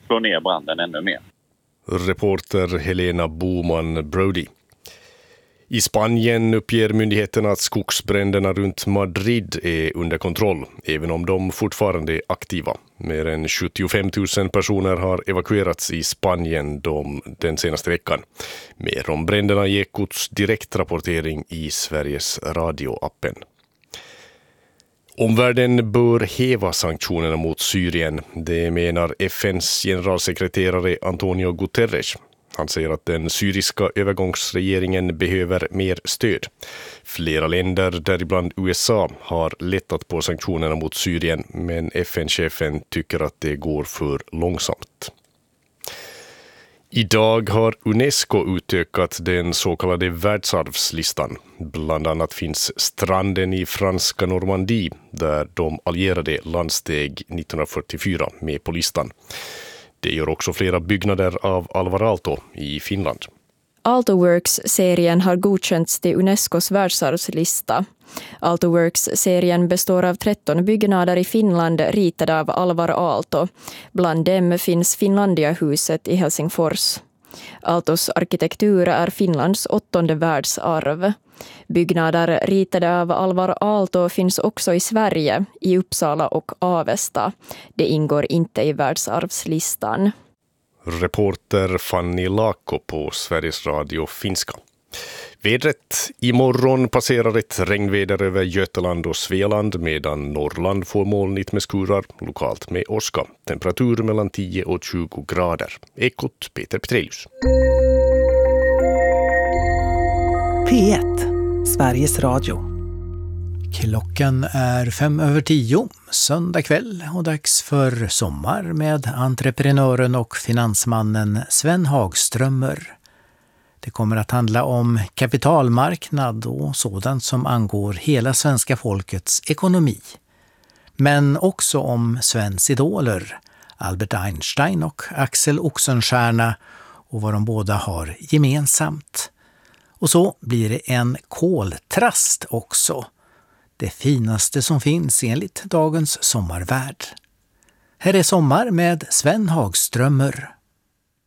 slå ner branden ännu mer. Reporter Helena Boman Brody. I Spanien uppger myndigheterna att skogsbränderna runt Madrid är under kontroll, även om de fortfarande är aktiva. Mer än 75 000 personer har evakuerats i Spanien den senaste veckan. Mer om bränderna i Ekots direktrapportering i Sveriges radioappen. Omvärlden bör häva sanktionerna mot Syrien, det menar FNs generalsekreterare Antonio Guterres. Han säger att den syriska övergångsregeringen behöver mer stöd. Flera länder, däribland USA, har lättat på sanktionerna mot Syrien, men FN-chefen tycker att det går för långsamt. Idag har UNESCO utökat den så kallade världsarvslistan. Bland annat finns stranden i franska Normandie, där de allierade landsteg 1944 med på listan. Det gör också flera byggnader av Alvar Aalto i Finland. Aalto-Works-serien har godkänts till Unescos världsarvslista. Aalto-Works-serien består av 13 byggnader i Finland ritade av Alvar Aalto. Bland dem finns Finlandiahuset i Helsingfors. Aaltos arkitektur är Finlands 8:e världsarv. Byggnader ritade av Alvar Aalto finns också i Sverige, i Uppsala och Avesta. Det ingår inte i världsarvslistan. Reporter Fanny Laakko på Sveriges Radio Finska. Vädret. Imorgon passerar ett regnväder över Götaland och Svealand, medan Norrland får molnigt med skurar, lokalt med åska. Temperatur mellan 10 och 20 grader. Ekot Peter Petrelius. P1, Sveriges Radio. Klockan är 5:05, söndag kväll och dags för sommar med entreprenören och finansmannen Sven Hagströmer. Det kommer att handla om kapitalmarknad och sådant som angår hela svenska folkets ekonomi. Men också om Svens idoler, Albert Einstein och Axel Oxenstierna, och vad de båda har gemensamt. Och så blir det en koltrast också. Det finaste som finns enligt dagens sommarvärld. Här är sommar med Sven Hagströmer.